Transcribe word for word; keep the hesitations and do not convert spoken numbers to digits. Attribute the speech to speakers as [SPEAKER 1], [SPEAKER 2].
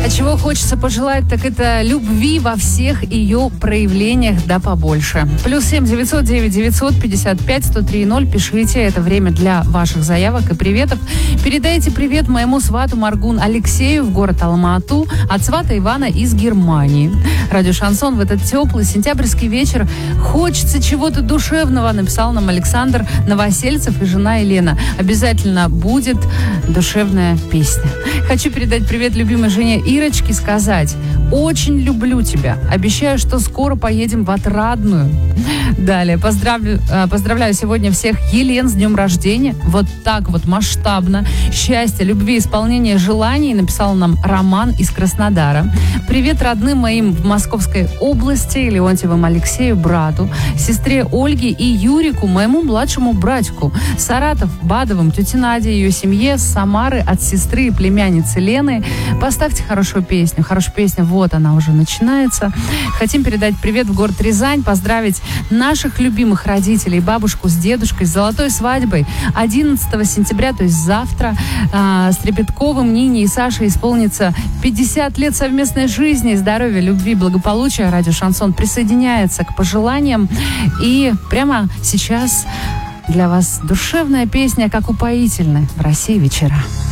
[SPEAKER 1] чего хочется пожелать, так это любви во всех ее проявлениях, да побольше. Плюс семь девятьсот девять девятьсот пятьдесят пять сто три ноль. Пишите, это время для ваших заявок и приветов. Передайте привет моему свату Маргун Алексею в город Алма-Ату от свата Ивана из Германии. Радио Шансон в этот теплый сентябрьский вечер хочется чего-то душевного, написал нам Александр Новосельцев и жена Елена. Обязательно будет душевная песня. Хочу передать привет любимой жене Ирочке, сказать: очень люблю тебя. Обещаю, что скоро поедем в Отрадную. Далее. Поздравлю, поздравляю сегодня всех Елен с днем рождения. Вот так вот масштабно. Счастья, любви, исполнения желаний, написал нам Роман из Краснодара. Привет родным моим в Московской области, Леонтьевым Алексею, брату, сестре Ольге и Юрику, моему младшему братику. Саратов, Бадовым, тете Наде, ее семье, с Самары, от сестры и племянницы Лены. Поставьте хорошую песню. Хорошая песня, вот она уже начинается. Хотим передать привет в город Рязань, поздравить наших любимых родителей, бабушку с дедушкой, с золотой свадьбой одиннадцатого сентября, то есть завтра. Э, с Репетковым, Нине и Сашей исполнится пятьдесят лет совместной жизни, здоровья, любви, благополучия. Радио Шансон присоединяется к пожеланиям. И прямо сейчас для вас душевная песня, как упоительны в России вечера.